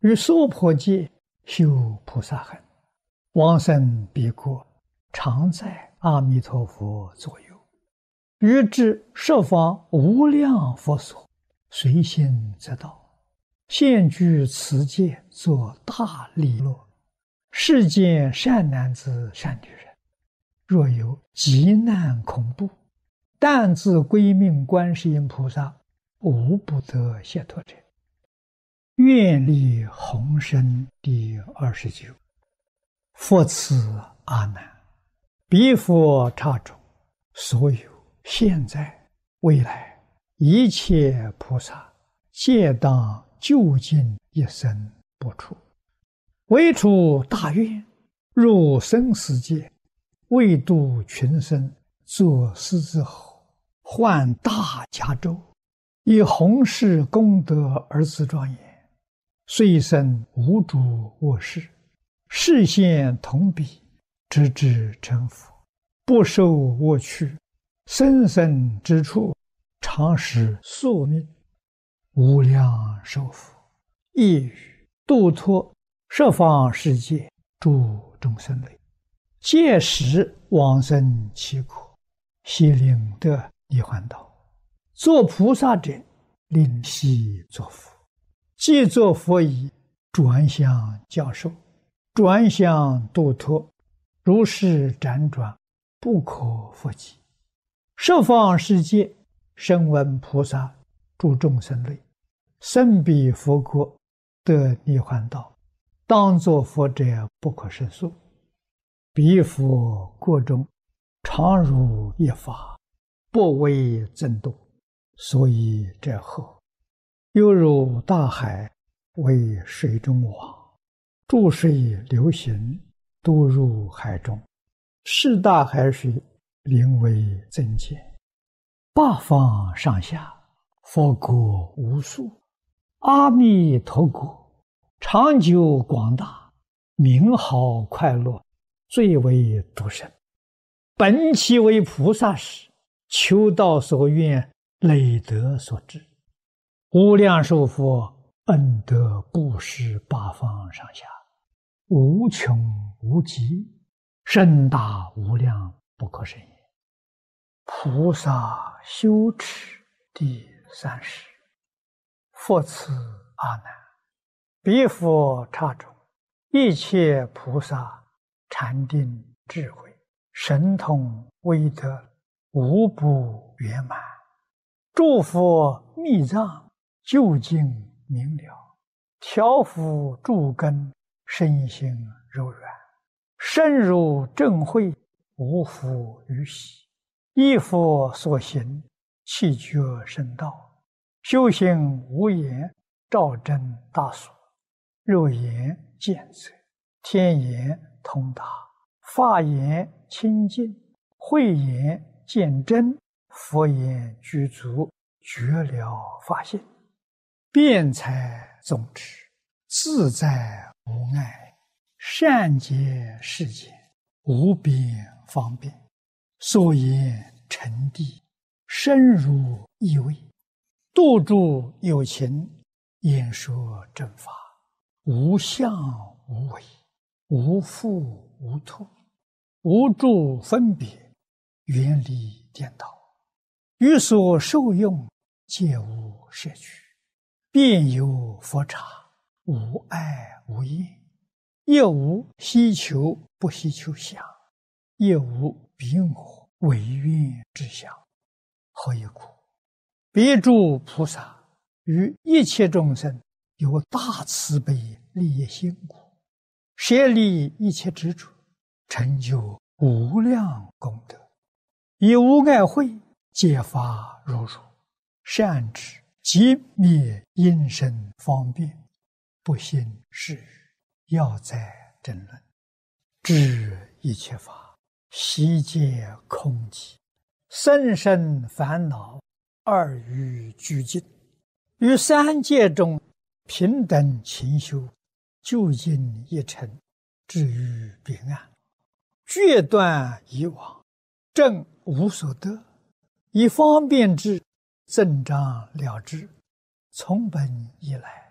于娑婆界修菩萨行，往生彼国，常在阿弥陀佛左右。于至十方无量佛所，随心则到。现居此界，作大利乐。世间善男子、善女人，若有急难恐怖，但自归命观世音菩萨，无不得解脱者。愿力宏深第29。佛赐阿难：彼佛刹中，所有现在未来一切菩萨，皆当究竟一生不出，唯出大愿，入生死界，为度群生，作狮子吼，换大迦州，以弘誓功德而自庄严。虽生无主卧室，视现同彼，直至成佛，不受我趣，生生之处，常使宿命，无量寿福，一语度脱十方世界诸众生类，届时往生其国，悉令得涅槃道。做菩萨者，令悉作佛。既作佛已，转向教授，转向度脱，如是辗转，不可复计。十方世界，声闻菩萨诸众生类，生彼佛国，得涅槃道，当作佛者不可胜数。彼佛国中，常如一法，不为增度，所以者后。犹如大海，为水中网，注水流行，都入海中，是大海水，名为增减。八方上下，佛国无数，阿弥陀国，长久广大，名号快乐，最为独生。本其为菩萨时，求道所愿，累德所致。无量寿佛恩德布施八方上下，无穷无极，深大无量，不可胜也。菩萨修持第30。佛赐阿难：彼佛刹中，一切菩萨禅定智慧，神通威德，无不圆满。诸佛密藏，究竟明了，调伏诸根，身心柔软，深入正慧，无复于喜。依佛所行，气觉深道，修行无言，照真大所。肉眼见则，天眼通达，法眼清净，慧眼见真，佛眼具足，觉了法性。辩才总持，自在无碍，善解世间，无边方便。所言沉谛，深入意味，度诸有情，演说正法，无相无为，无复无脱，无诸分别，远离颠倒，于所受用，皆无摄取。便有佛刹，无碍无厌，亦无希求不希求相，亦无彼我唯愿之相。何以故？彼诸菩萨于一切众生有大慈悲利益心故，舍利一切执着，成就无量功德，以无碍慧解发如如，善知即灭因身方便，不信是语，要在争论。知一切法，悉皆空寂，生生烦恼，二欲俱尽。于三界中，平等勤修，究竟一尘，至于彼岸。决断以往，正无所得，以方便之，增长了之。从本以来，